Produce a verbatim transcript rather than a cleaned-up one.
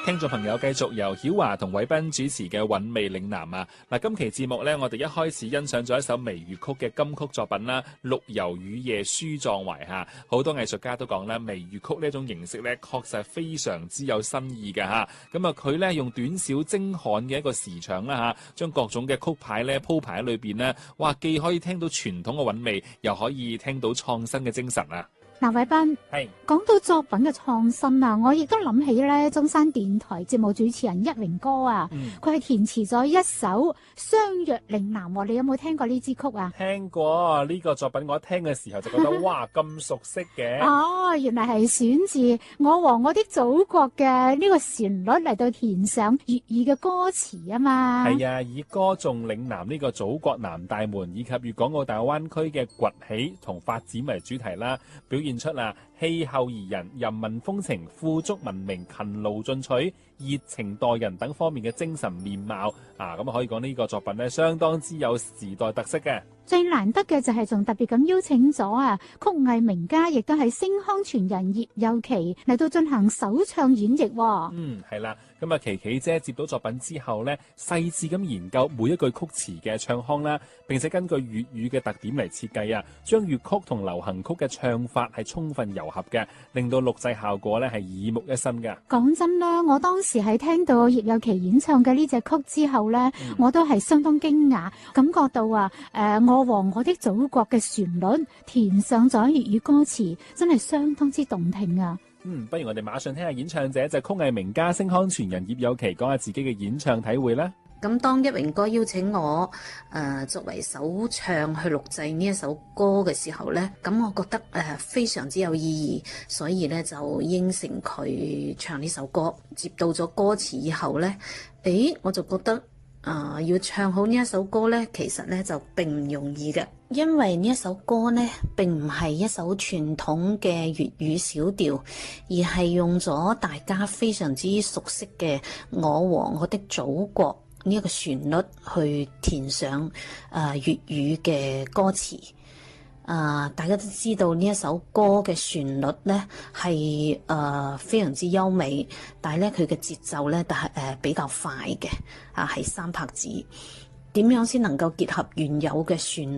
聽眾朋友繼續由曉華同偉斌主持嘅韻味嶺南啊！嗱，今期節目呢，我哋一開始欣賞咗一首微粵曲嘅金曲作品啦，《陸遊雨夜書壯懷》嚇。好多藝術家都講咧，微粵曲呢一種形式咧，確實係非常之有新意嘅嚇。咁啊，佢咧用短小精悍嘅一個時長啦嚇，將各種嘅曲牌咧鋪排喺裏邊咧，哇！既可以聽到傳統嘅韻味，又可以聽到創新嘅精神啊！ 嗱，偉斌， 係講到作品嘅創新啊，我亦都諗起咧中山電台節目主持人一榮哥啊，佢係、嗯、填詞咗一首《相約嶺南》，你有冇聽過呢支曲啊？ 聽過呢、這個作品，我聽嘅時候就覺得哇咁熟悉嘅。 哦，原來係選自《我和我的祖國》嘅呢個旋律嚟到填上粵語嘅歌詞啊嘛。係啊， 以歌頌嶺南呢個祖國南大門以及粵港澳大灣區嘅崛起同發展為主題啦，表現出啦氣候宜人、人民風情、富足文明、勤勞進取、熱情待人等方面嘅精神面貌啊，咁可以講呢個作品咧相當之有時代特色嘅。 最難得嘅就係仲特別咁邀請咗啊曲藝名家，亦都係星腔傳人葉幼琪嚟到進行首唱演繹。 嗯，係啦，咁啊琪琪姐接到作品之後咧，細緻咁研究每一句曲詞嘅唱腔啦，並且根據粵語嘅特點嚟設計啊，將粵曲同流行曲嘅唱法係充分糅合嘅，令到錄製效果咧係耳目一新嘅。 講真啦，我當時係聽到葉幼琪演唱嘅呢隻曲之後咧，嗯、我都係相當驚訝，感覺到啊，誒、呃，我和我的祖國嘅旋律填上咗粵語歌詞，真係相當之動聽啊！ 嗯，不如我哋馬上聽下演唱者就係曲藝名家、星腔傳人葉幼琪講下自己嘅演唱體會啦。 咁當一榮哥邀請我誒、呃、作為首唱去錄製呢一首歌嘅時候呢，咁我覺得誒、呃、非常之有意義，所以呢就應承佢唱呢首歌。接到咗歌詞以後呢，誒我就覺得啊、呃，要唱好呢一首歌呢，其實呢就並唔容易嘅，因為呢一首歌呢並唔係一首傳統嘅粵語小調，而係用咗大家非常之熟悉嘅《我和我的祖國》呢一個旋律去填上誒粵語嘅歌詞。啊、呃！大家都知道呢一首歌嘅旋律咧係誒非常之優美，但係咧佢嘅節奏咧但係誒比較快嘅，啊係三拍子。點樣先能夠結合原有嘅旋律